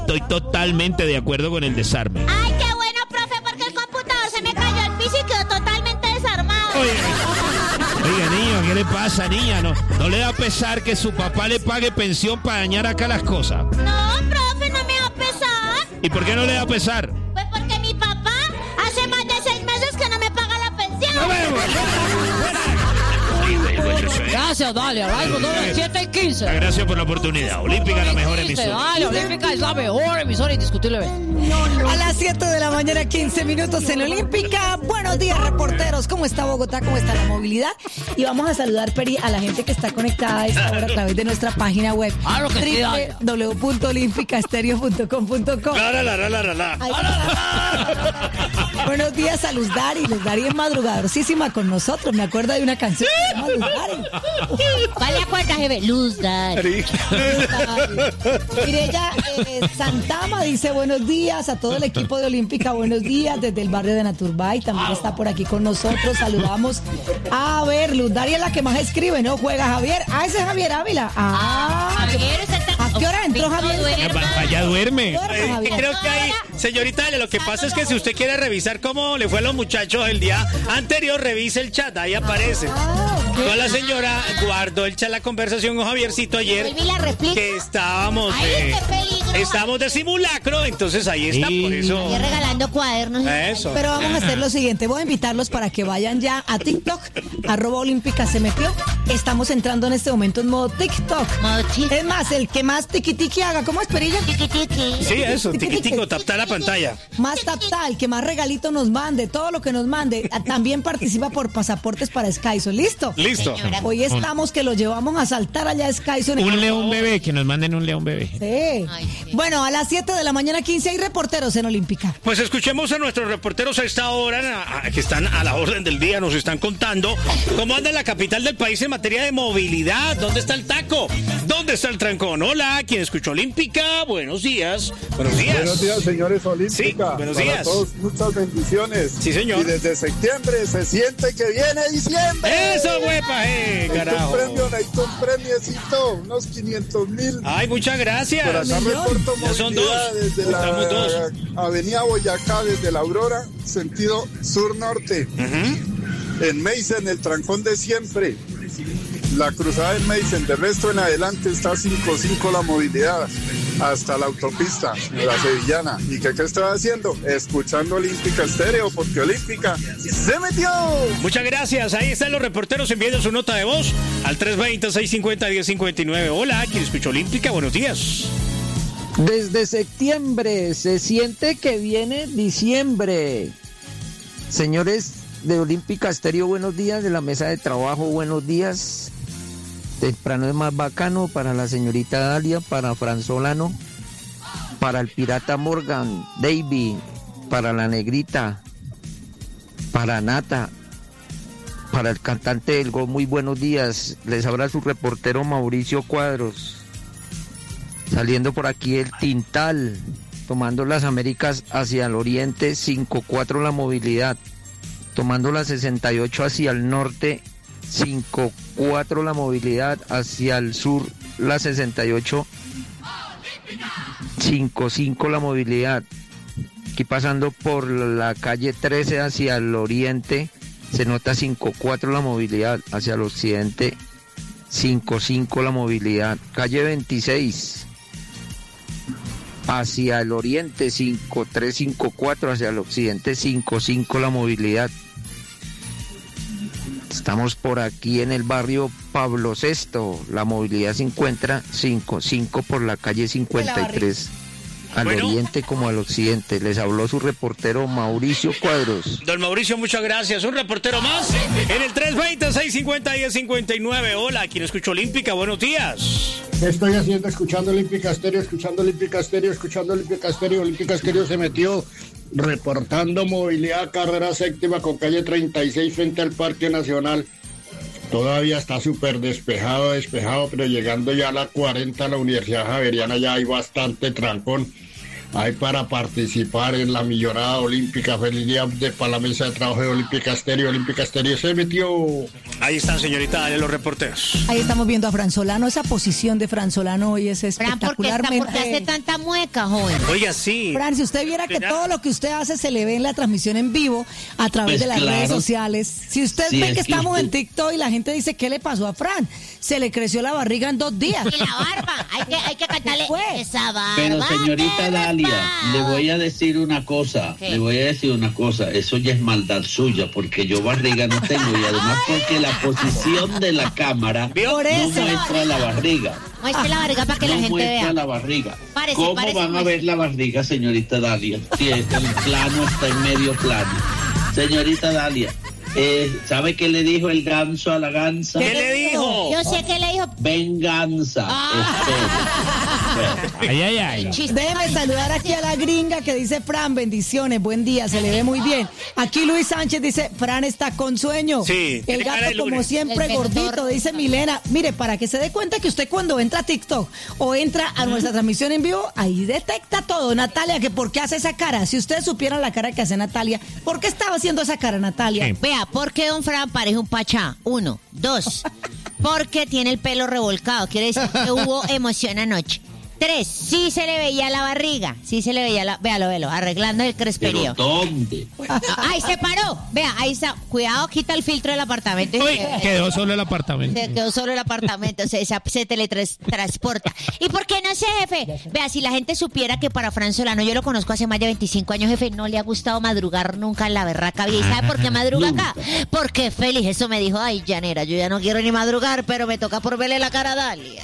estoy totalmente de acuerdo con el desarme. Ay, qué bueno, profe, porque el computador se me cayó al piso y quedó totalmente desarmado. Oiga, niño, ¿qué le pasa, niña? ¿No le da pesar que su papá le pague pensión para dañar acá las cosas? No, profe, no me va a pesar. ¿Y por qué no le da pesar? Pues porque mi papá hace más de 6 meses que no me paga la pensión. Gracias, dale, algo, 7:15. Gracias por la oportunidad. Olímpica, la mejor emisora. Dale, Olímpica es la mejor emisora indiscutiblemente. A las 7 de la mañana, 15 minutos en Olímpica. Buenos días, reporteros. ¿Cómo está Bogotá? ¿Cómo está la movilidad? Y vamos a saludar, Peri, a la gente que está conectada a esta hora a través de nuestra página web www.olimpicastereo.com.co. Buenos días a Luz Dari. Luz Dari es madrugadorcísima con nosotros. Me acuerdo de una canción que se llama Luz Dari. ¿Cuál le acuerdas, jefe? Luz Dari. Mireya Santama dice buenos días a todo el equipo de Olímpica, buenos días desde el barrio de Naturbay, también está por aquí con nosotros, saludamos. A ver, Luz Daria es la que más escribe, ¿no? Juega Javier, ese es Javier Ávila. Javier, ¿a qué hora entró Javier? Allá duerme. Creo que ahí, señorita, lo que pasa es que si usted quiere revisar cómo le fue a los muchachos el día anterior, revise el chat, ahí aparece. Toda la señora guardó el chat, la conversación con Javiercito ayer, que estábamos de simulacro, entonces ahí está, por eso. Y regalando cuadernos. Eso. Pero vamos a hacer lo siguiente, voy a invitarlos para que vayan ya a TikTok, @Olímpica se metió. Estamos entrando en este momento en modo TikTok. Es más, el que más tiqui-tiqui haga, ¿cómo es, Perilla? Tiqui-tiqui. Sí, eso, tiqui-tiqui, tapta la pantalla. Más tapta, el que más regalito nos mande, todo lo que nos mande, también participa por pasaportes para Skyson, ¿listo? Listo. Hoy estamos que lo llevamos a saltar allá a Skyson. Un león bebé, que nos manden un león bebé. Sí. Bueno, a las 7 de la mañana 15 hay reporteros en Olímpica. Pues escuchemos a nuestros reporteros a esta hora, que están a la orden del día, nos están contando cómo anda la capital del país en materia de movilidad. ¿Dónde está el taco? ¿Dónde está el trancón? Hola, ¿quién escuchó Olímpica? Buenos días. Buenos días. Buenos días, señores Olímpica. Sí, buenos días. Para todos, muchas bendiciones. Sí, señor. Y desde septiembre se siente que viene diciembre. ¡Eso, huepa, carajo! Necesito un premiecito, unos 500,000. Ay, muchas gracias. Por acá reporto ya son movilidad dos. desde la avenida Boyacá, desde la Aurora, sentido sur-norte. En Meissen, el trancón de siempre. La cruzada en Meissen, de resto en adelante está 5-5 la movilidad hasta la autopista, la sevillana. ¿Y qué estoy haciendo? Escuchando Olímpica Estéreo, porque Olímpica se metió. Muchas gracias. Ahí están los reporteros enviando su nota de voz al 320-650-1059. Hola, ¿quién escuchó Olímpica? Buenos días. Desde septiembre se siente que viene diciembre. Señores de Olímpica Estéreo, buenos días. De la mesa de trabajo, buenos días. Temprano es más bacano para la señorita Dalia, para Fran Solano, para el pirata Morgan, David, para la negrita, para Nata, para el cantante del gol, muy buenos días. Les habla su reportero Mauricio Cuadros. Saliendo por aquí el Tintal, tomando las Américas hacia el oriente, 5-4 la movilidad. Tomando la 68 hacia el norte, 5-4 la movilidad, hacia el sur la 68, 5-5 la movilidad. Aquí pasando por la calle 13 hacia el oriente, se nota 5-4 la movilidad, hacia el occidente 5-5 la movilidad. Calle 26 hacia el oriente 5-3, 5-4, hacia el occidente 5-5 la movilidad. Estamos por aquí en el barrio Pablo VI. La movilidad se encuentra 5-5 por la calle 53. Al oriente como al occidente. Les habló su reportero Mauricio Cuadros. Don Mauricio, muchas gracias. Un reportero más en el 320-650-1059. Hola, ¿quién escuchó Olímpica? Buenos días. ¿Qué estoy haciendo? Escuchando Olímpica Estéreo, escuchando Olímpica Estéreo, escuchando Olímpica Estéreo. Olímpica Estéreo se metió reportando movilidad, carrera séptima con calle 36 frente al Parque Nacional. Todavía está súper despejado, pero llegando ya a la 40, la Universidad Javeriana, ya hay bastante trancón. Hay para participar en la millonada olímpica. Feliz día para la mesa de trabajo de Olímpica Estéreo. Olímpica Estéreo se metió. Ahí están, señorita, dale los reporteros. Ahí estamos viendo a Fran Solano. Esa posición de Fran Solano hoy es Fran, ¿por qué espectacularmente. hace tanta mueca, joven? Oiga, sí. Fran, si usted viera que todo lo que usted hace se le ve en la transmisión en vivo a través de las redes sociales. Si usted ve que estamos en TikTok y la gente dice, ¿qué le pasó a Fran? Se le creció la barriga en 2 días. Y la barba, hay que cantarle esa barba. Pero señorita Dalia, le voy a decir una cosa, eso ya es maldad suya, porque yo barriga no tengo, y además porque la posición de la cámara no muestra la barriga. Muestre la barriga para que la gente vea. No muestra la barriga. ¿Cómo van a ver la barriga, señorita Dalia? Si el plano está en medio plano. Señorita Dalia, ¿sabe qué le dijo el ganso a la gansa? ¿Qué le dijo? Yo sé qué le dijo. Venganza. Ay. Déjeme saludar aquí a la gringa que dice, Fran, bendiciones, buen día, se le ve muy bien. Aquí Luis Sánchez dice, Fran está con sueño. Sí. El gato como siempre gordito, dice Milena. Mire, para que se dé cuenta que usted cuando entra a TikTok o entra a nuestra transmisión en vivo, ahí detecta todo. Natalia, que por qué hace esa cara. Si ustedes supieran la cara que hace Natalia, ¿por qué estaba haciendo esa cara, Natalia? Vea, ¿por qué don Fran parece un pachá? 1, 2. Porque tiene el pelo revolcado. Quiere decir que hubo emoción anoche. 3, sí se le veía la barriga. Sí se le veía véalo, arreglando el cresperío. ¿Pero dónde? ¡Ay, se paró! Vea, ahí está. Cuidado, quita el filtro del apartamento. Uy, quedó solo el apartamento. Se quedó solo el apartamento, se teletransporta. ¿Y por qué no sé, jefe? Vea, si la gente supiera que para Fran Solano, yo lo conozco hace más de 25 años, jefe, no le ha gustado madrugar nunca en la berraca vida. ¿Y sabe por qué madruga acá? Porque feliz, eso me dijo, ay, llanera, yo ya no quiero ni madrugar, pero me toca por verle la cara a Dalia.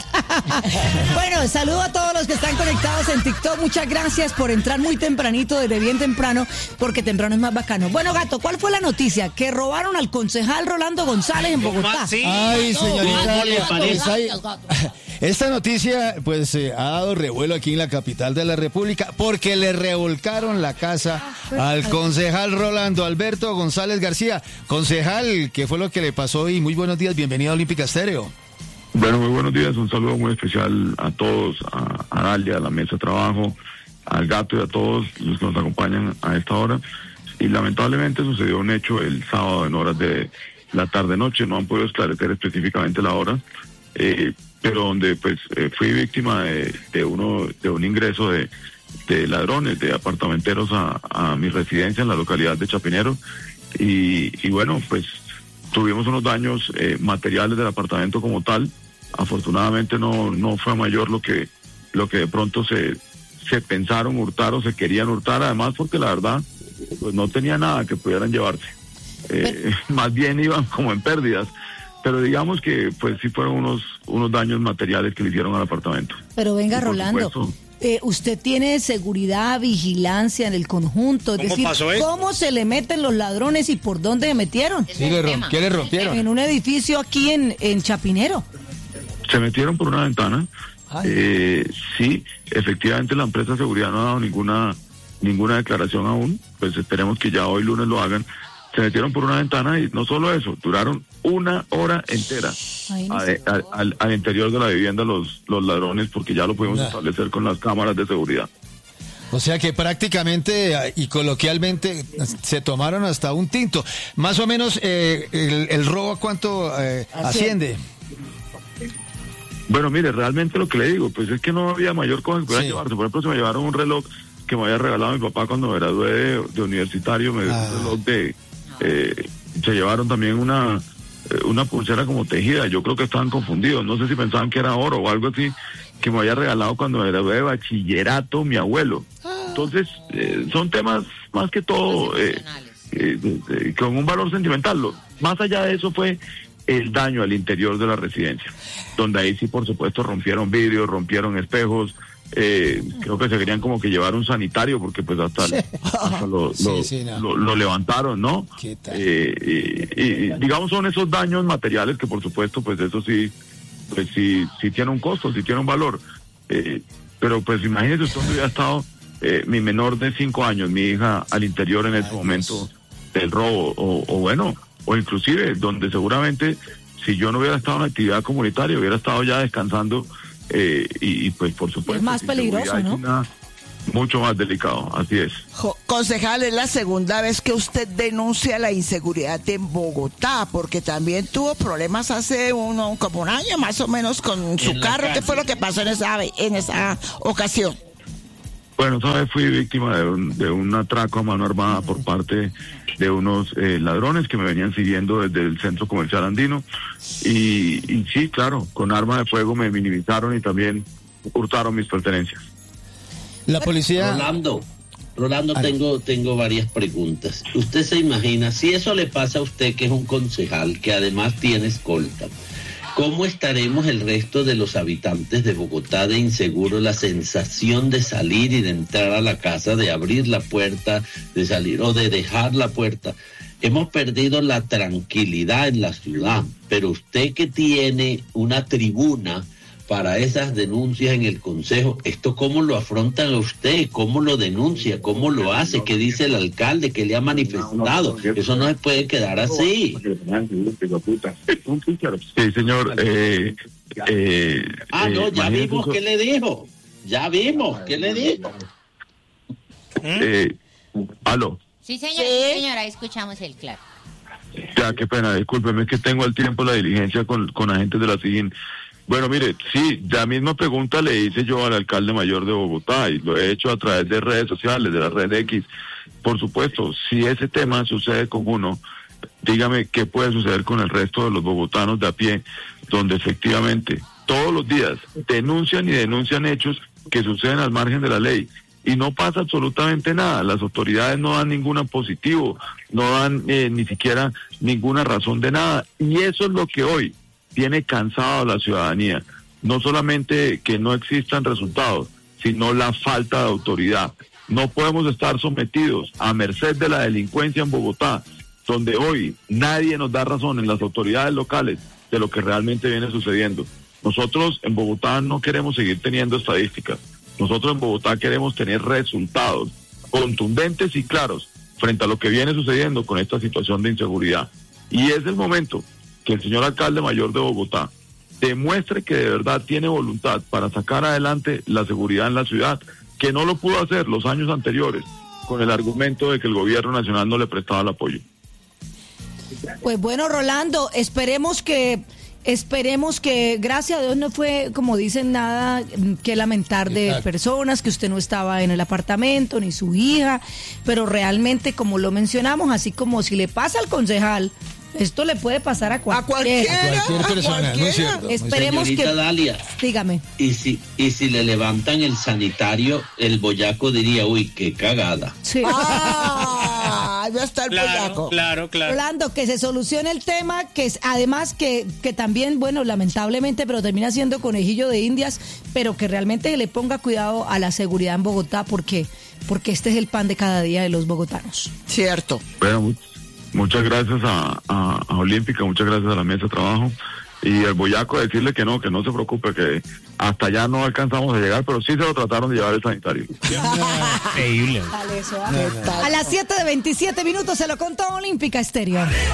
Bueno, saludo a todos los que están conectados en TikTok. Muchas gracias por entrar muy tempranito, desde bien temprano, porque temprano es más bacano. Bueno, gato, ¿cuál fue la noticia? Que robaron al concejal Rolando González en Bogotá. Sí. Ay, señorita, ¿Cómo le parece? esta noticia pues ha dado revuelo aquí en la capital de la República porque le revolcaron la casa al concejal Rolando Alberto González García. Concejal, ¿qué fue lo que le pasó? Y muy buenos días, bienvenido a Olímpica Estéreo. Bueno, muy buenos días, un saludo muy especial a todos, a Dalia, a la mesa de trabajo, al gato y a todos los que nos acompañan a esta hora. Y lamentablemente sucedió un hecho el sábado en horas de la tarde-noche, no han podido esclarecer específicamente la hora, pero donde pues fui víctima de un ingreso de ladrones, de apartamenteros a mi residencia en la localidad de Chapinero, y bueno, pues tuvimos unos daños materiales del apartamento como tal. Afortunadamente no fue mayor lo que de pronto se pensaron hurtar o se querían hurtar, además porque la verdad pues no tenía nada que pudieran llevarse, más bien iban como en pérdidas, pero digamos que pues sí fueron unos daños materiales que le hicieron al apartamento. Pero venga, Rolando, usted tiene seguridad, vigilancia en el conjunto, es decir, ¿cómo se le meten los ladrones y por dónde se metieron? Sí, ¿qué le rompieron? En un edificio aquí en Chapinero. Se metieron por una ventana. Sí, efectivamente la empresa de seguridad no ha dado ninguna declaración aún, pues esperemos que ya hoy lunes lo hagan. Se metieron por una ventana y no solo eso, duraron 1 hora entera al interior de la vivienda los ladrones, porque ya lo pudimos establecer con las cámaras de seguridad. O sea que prácticamente y coloquialmente se tomaron hasta un tinto. Más o menos el robo, ¿a cuánto asciende? Bueno, mire, realmente lo que le digo, pues es que no había mayor cosa que pudieran llevarse. Por ejemplo, se me llevaron un reloj que me había regalado mi papá cuando me gradué de universitario, me dio un reloj se llevaron también una pulsera como tejida. Yo creo que estaban confundidos, no sé si pensaban que era oro o algo así, que me había regalado cuando me gradué de bachillerato mi abuelo. Entonces, son temas más que todo con un valor sentimental. Más allá de eso fue el daño al interior de la residencia, donde ahí sí, por supuesto, rompieron vidrios, rompieron espejos. Creo que se querían como que llevar un sanitario, porque pues hasta lo levantaron, ¿no? Y digamos, son esos daños materiales que, por supuesto, pues eso sí, pues sí tiene un costo, sí tiene un valor. Pero pues imagínese usted donde hubiera estado mi menor de 5 años, mi hija, al interior en ese momento del robo, o inclusive donde seguramente si yo no hubiera estado en actividad comunitaria, hubiera estado ya descansando, y pues por supuesto es más peligroso, ¿no? mucho más delicado, así es. Concejal, es la segunda vez que usted denuncia la inseguridad en Bogotá, porque también tuvo problemas hace como un año más o menos con su carro. ¿Qué fue lo que pasó en esa ocasión? Bueno, esa vez fui víctima de un atraco a mano armada por parte de unos ladrones que me venían siguiendo desde el centro comercial andino y sí, claro, con arma de fuego me minimizaron y también hurtaron mis pertenencias. La policía... Rolando, tengo varias preguntas. ¿Usted se imagina, si eso le pasa a usted, que es un concejal, que además tiene escolta, cómo estaremos el resto de los habitantes de Bogotá de inseguro? La sensación de salir y de entrar a la casa, de abrir la puerta, de salir o de dejar la puerta. Hemos perdido la tranquilidad en la ciudad, pero usted que tiene una tribuna para esas denuncias en el Consejo, ¿esto cómo lo afrontan a usted? ¿Cómo lo denuncia? ¿Cómo lo hace? ¿Qué dice el alcalde? ¿Qué le ha manifestado? Eso no se puede quedar así. Sí, señor. Ya vimos qué le dijo. Ya vimos qué le dijo. ¿Aló? Sí, señora, escuchamos el claro. Ya, qué pena, discúlpeme, es que tengo al tiempo la diligencia con agentes de la SIGIN. Bueno, mire, sí, la misma pregunta le hice yo al alcalde mayor de Bogotá y lo he hecho a través de redes sociales, de la red X. Por supuesto, si ese tema sucede con uno, dígame qué puede suceder con el resto de los bogotanos de a pie, donde efectivamente todos los días denuncian hechos que suceden al margen de la ley. Y no pasa absolutamente nada, las autoridades no dan ningún positivo, no dan ni siquiera ninguna razón de nada. Y eso es lo que hoy tiene cansado a la ciudadanía. No solamente que no existan resultados, sino la falta de autoridad. No podemos estar sometidos a merced de la delincuencia en Bogotá, donde hoy nadie nos da razón en las autoridades locales de lo que realmente viene sucediendo. Nosotros en Bogotá no queremos seguir teniendo estadísticas. Nosotros en Bogotá queremos tener resultados contundentes y claros frente a lo que viene sucediendo con esta situación de inseguridad. Y es el momento que el señor alcalde mayor de Bogotá demuestre que de verdad tiene voluntad para sacar adelante la seguridad en la ciudad, que no lo pudo hacer los años anteriores con el argumento de que el gobierno nacional no le prestaba el apoyo. Pues bueno, Rolando, esperemos que gracias a Dios no fue, como dicen, nada que lamentar de personas, que usted no estaba en el apartamento, ni su hija, pero realmente, como lo mencionamos, así como si le pasa al concejal, esto le puede pasar a cualquier persona, ¿no es cierto? Esperemos Señorita que... Dalia, dígame. Y si le levantan el sanitario, el boyaco diría, uy, qué cagada. Sí. Ahí va a estar el boyaco. Claro. Rolando, que se solucione el tema, que además que también, bueno, lamentablemente, pero termina siendo conejillo de indias, pero que realmente le ponga cuidado a la seguridad en Bogotá, porque este es el pan de cada día de los bogotanos. Cierto. Bueno, muchas gracias a Olímpica, muchas gracias a la mesa de trabajo. Y el boyaco decirle que no se preocupe, que hasta allá no alcanzamos a llegar, pero sí se lo trataron de llevar el sanitario. Increíble. A las 7:27 se lo contó Olímpica Estéreo.